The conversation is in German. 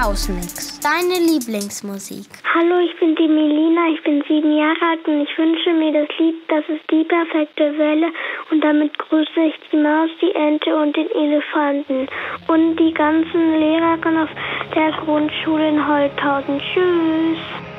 Hausmix, deine Lieblingsmusik. Hallo, ich bin die Melina, ich bin 7 Jahre alt und ich wünsche mir das Lied Das ist die perfekte Welle und damit grüße ich die Maus, die Ente und den Elefanten und die ganzen Lehrer auf der Grundschule in Holthausen. Tschüss.